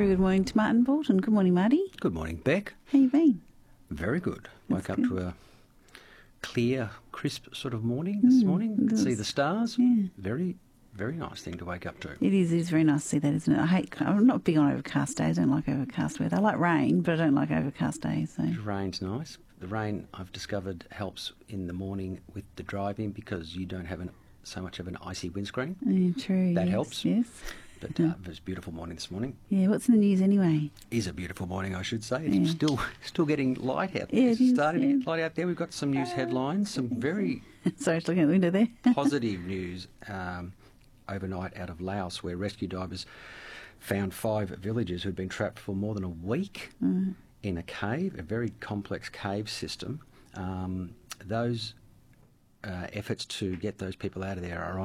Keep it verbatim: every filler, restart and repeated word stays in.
very good morning to Martin Bolton. Good morning, Marty. Good morning, Beck. How you been? Very good. That's Woke up good. to a clear, crisp sort of morning this Mm, morning. it See does. the stars. Yeah. Very, very nice thing to wake up to. It is. It is very nice to see that, isn't it? I hate. I'm not big on overcast days. I don't like overcast weather. I like rain, but I don't like overcast days. So. The rain's nice. The rain, I've discovered, helps in the morning with the driving because you don't have an, so much of an icy windscreen. Yeah, true. That yes, helps. Yes. But uh, it was a beautiful morning this morning. Yeah. What's in the news anyway? Is a beautiful morning, I should say. It's Yeah. still still getting light out there. Yeah, it it's is, starting to yeah. get light out there. We've got some news headlines, some very Sorry, I was looking out the window there. positive news um, overnight out of Laos, where rescue divers found five villagers who had been trapped for more than a week Mm. in a cave, a very complex cave system. Um, those uh, efforts to get those people out of there are on.